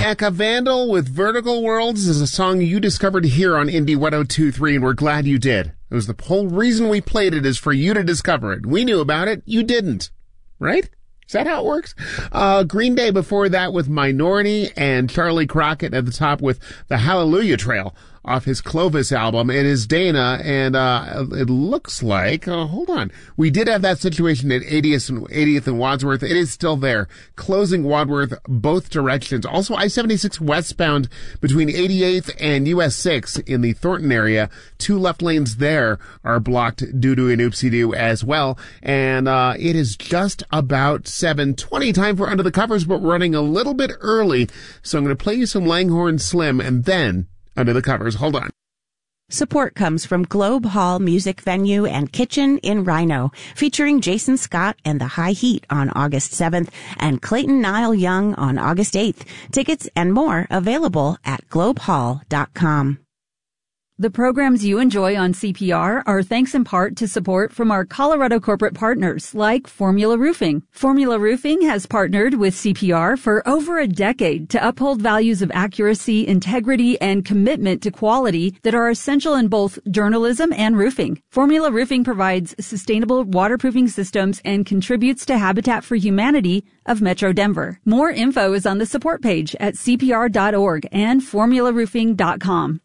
Eka Vandal with Vertical Worlds is a song you discovered here on Indie 102.3, and we're glad you did. It was the whole reason we played it is for you to discover it. We knew about it. You didn't. Right? Is that how it works? Green Day before that with Minority, and Charlie Crockett at the top with the Hallelujah Trail off his Clovis album. It is Dana, and it looks like, hold on, we did have that situation at 80th and Wadsworth. It is still there, closing Wadsworth both directions. Also, I-76 westbound between 88th and US 6 in the Thornton area. 2 left lanes there are blocked due to an oopsie-doo as well. And it is just about 7:20, time for Under the Covers, but we're running a little bit early, so I'm going to play you some Langhorne Slim and then Under the Covers. Hold on. Support comes from Globe Hall Music Venue and Kitchen in Rhino, featuring Jason Scott and the High Heat on August 7th and Clayton Niall Young on August 8th. Tickets and more available at globehall.com. The programs you enjoy on CPR are thanks in part to support from our Colorado corporate partners like Formula Roofing. Formula Roofing has partnered with CPR for over a decade to uphold values of accuracy, integrity, and commitment to quality that are essential in both journalism and roofing. Formula Roofing provides sustainable waterproofing systems and contributes to Habitat for Humanity of Metro Denver. More info is on the support page at cpr.org and formularoofing.com.